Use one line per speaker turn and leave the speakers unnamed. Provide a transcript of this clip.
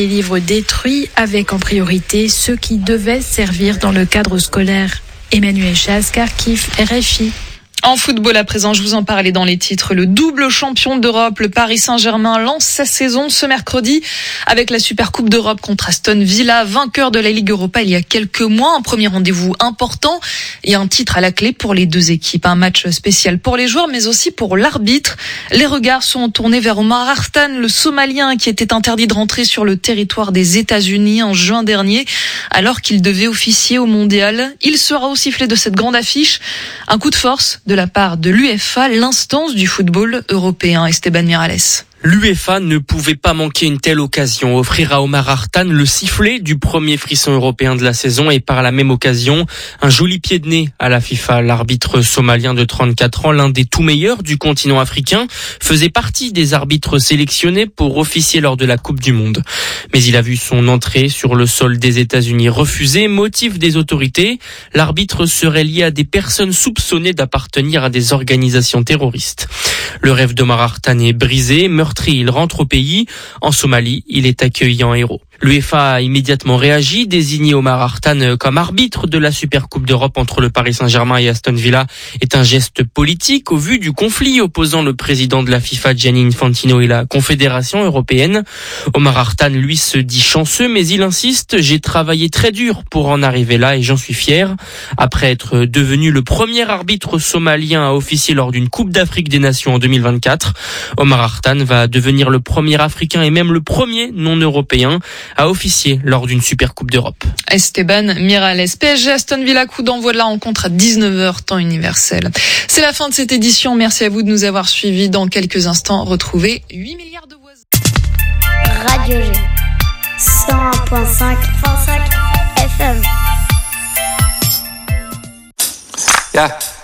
Les livres détruits avec en priorité ceux qui devaient servir dans le cadre scolaire. Emmanuel Chasse, Kharkiv, RFI.
En football à présent, je vous en parlais dans les titres. Le double champion d'Europe, le Paris Saint-Germain, lance sa saison ce mercredi avec la Supercoupe d'Europe contre Aston Villa, vainqueur de la Ligue Europa il y a quelques mois. Un premier rendez-vous important et un titre à la clé pour les deux équipes. Un match spécial pour les joueurs mais aussi pour l'arbitre. Les regards sont tournés vers Omar Hartan, le Somalien qui était interdit de rentrer sur le territoire des États-Unis en juin dernier alors qu'il devait officier au Mondial. Il sera au sifflet de cette grande affiche. Un coup de force de la part de l'UEFA, l'instance du football européen. Esteban Miralles.
L'UEFA ne pouvait pas manquer une telle occasion, offrir à Omar Hartan le sifflet du premier frisson européen de la saison et par la même occasion, un joli pied de nez à la FIFA. L'arbitre somalien de 34 ans, l'un des tout meilleurs du continent africain, faisait partie des arbitres sélectionnés pour officier lors de la Coupe du Monde. Mais il a vu son entrée sur le sol des États-Unis refusée, motif des autorités. L'arbitre serait lié à des personnes soupçonnées d'appartenir à des organisations terroristes. Le rêve d'Omar Hartan est brisé, meurtri, il rentre au pays. En Somalie, il est accueilli en héros. L'UEFA a immédiatement réagi, désigné Omar Hartan comme arbitre de la Supercoupe d'Europe entre le Paris Saint-Germain et Aston Villa est un geste politique au vu du conflit opposant le président de la FIFA Gianni Infantino et la Confédération européenne. Omar Hartan, lui, se dit chanceux, mais il insiste, j'ai travaillé très dur pour en arriver là et j'en suis fier. Après être devenu le premier arbitre somalien à officier lors d'une Coupe d'Afrique des Nations en 2024, Omar Hartan va devenir le premier Africain et même le premier non-européen à officier lors d'une Supercoupe d'Europe.
Esteban Miralles. PSG Aston Villa, coup d'envoi de la rencontre à 19h, temps universel. C'est la fin de cette édition. Merci à vous de nous avoir suivis. Dans quelques instants, retrouvez 8 milliards de voisins.
Radio G 101.5 FM.
Yeah.